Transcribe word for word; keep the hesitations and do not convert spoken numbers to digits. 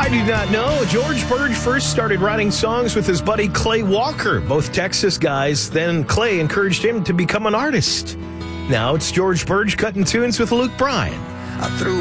I do not know. George Burge first started writing songs with his buddy Clay Walker, both Texas guys. Then Clay encouraged him to become an artist. Now it's George Burge cutting tunes with Luke Bryan. I threw